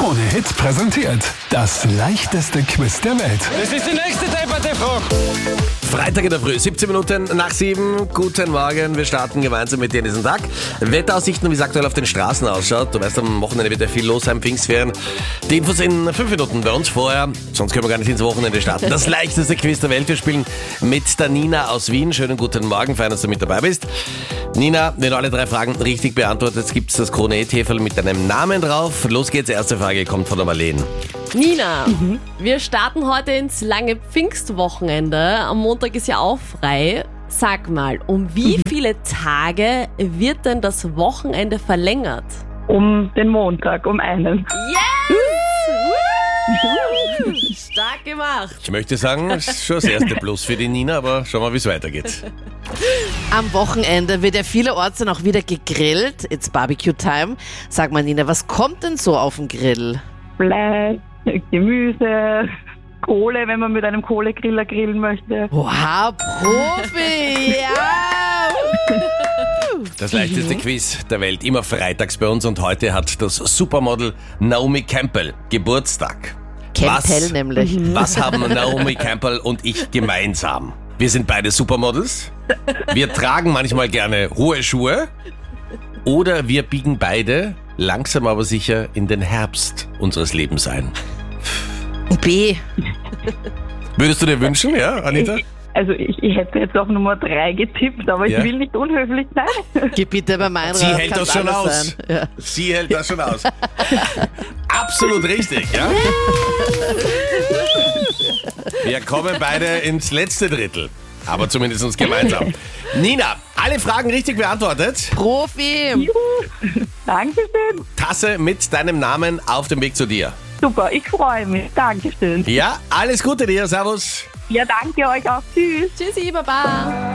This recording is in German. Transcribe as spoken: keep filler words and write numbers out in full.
Krone-Hit präsentiert das leichteste Quiz der Welt. Das ist die nächste Debatte-Frage. Freitag in der Früh, siebzehn Minuten nach sieben. Guten Morgen, wir starten gemeinsam mit dir in diesen Tag. Wetteraussichten und wie es aktuell auf den Straßen ausschaut. Du weißt, am Wochenende wird ja viel los sein, Pfingstferien. Die Infos in fünf Minuten bei uns vorher. Sonst können wir gar nicht ins Wochenende starten. Das leichteste Quiz der Welt. Wir spielen mit der Nina aus Wien. Schönen guten Morgen, fein, dass du mit dabei bist. Nina, wenn du alle drei Fragen richtig beantwortest, gibt es das Krone-Hit-Häferl mit deinem Namen drauf. Los geht's, erste Frage kommt von der Marlene. Nina, mhm. wir starten heute ins lange Pfingstwochenende. Am Montag ist ja auch frei. Sag mal, um wie viele Tage wird denn das Wochenende verlängert? Um den Montag, um einen. Yes! Woo! Stark gemacht. Ich möchte sagen, das ist schon das erste Plus für die Nina, aber schauen wir, wie es weitergeht. Am Wochenende wird ja vielerorts dann auch wieder gegrillt. It's Barbecue-Time. Sag mal, Nina, was kommt denn so auf den Grill? Fleisch, Gemüse, Kohle, wenn man mit einem Kohlegriller grillen möchte. Wow, Profi! Ja! Das leichteste Quiz der Welt, immer freitags bei uns, und heute hat das Supermodel Naomi Campbell Geburtstag. Campbell was, nämlich. Was haben Naomi Campbell und ich gemeinsam? Wir sind beide Supermodels, wir tragen manchmal gerne hohe Schuhe oder wir biegen beide langsam aber sicher in den Herbst unseres Lebens ein. B. Würdest du dir wünschen, ja, Anita? Ich, also ich, ich hätte jetzt auf Nummer drei getippt, aber Ja. ich will nicht unhöflich sein. Geh bitte bei meinem Sie hält das schon aus. Sein. Ja. Sie hält das schon aus. Absolut richtig, ja? Wir kommen beide ins letzte Drittel, aber zumindest uns gemeinsam. Nina, alle Fragen richtig beantwortet. Profi! Juhu. Dankeschön. Tasse mit deinem Namen auf dem Weg zu dir. Super, ich freue mich. Dankeschön. Ja, alles Gute dir, servus. Ja, danke euch auch. Tschüss. Tschüssi, Baba.